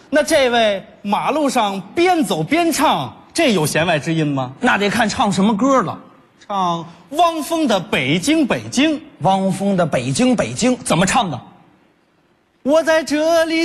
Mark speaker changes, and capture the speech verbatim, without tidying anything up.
Speaker 1: 那这位马路上边走边唱，这有弦外之音吗？
Speaker 2: 那得看唱什么歌了。
Speaker 1: 唱汪峰的《北京北京》。
Speaker 2: 汪峰的《北京北京》怎么唱的？
Speaker 1: 我在这里